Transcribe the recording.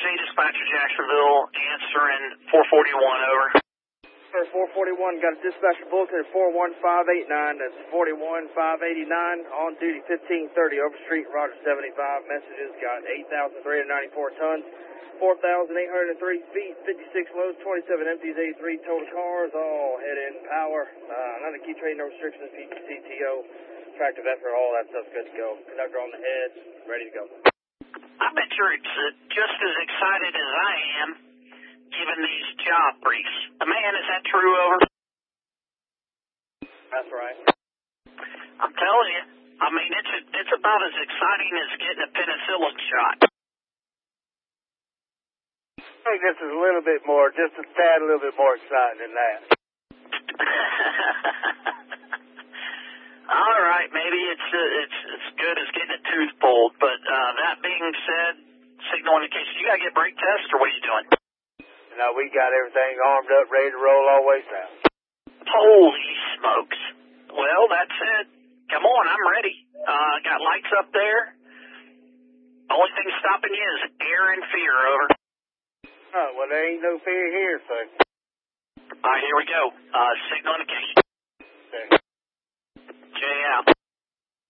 J Dispatcher Jacksonville, answering 441, over. Sir, 441, got a dispatcher bulletin at 41589. That's 41589, on duty 1530 Overstreet, Roger 75. Messages got 8,394 tons, 4,803 feet, 56 loads, 27 empties, 83 total cars, all head in power. None of the key trade, no restrictions, PTO, tractive effort, all that stuff's good to go. Conductor on the head, ready to go. I bet you're just as excited as I am giving these job briefs. Man, is that true, over? That's right. I'm telling you, I mean, it's about as exciting as getting a penicillin shot. I think this is a little bit more, just a tad, a little bit more exciting than that. All right, maybe it's as good as getting a tooth pulled, but that being said, signal indication, you gotta get brake test, or what are you doing? No, we got everything armed up, ready to roll all the way south. Holy smokes. Well, that's it. Come on, I'm ready. Got lights up there. Only thing stopping you is air and fear, over. Oh, well, there ain't no fear here, son. All right, here we go. Signal indication. Okay. J out.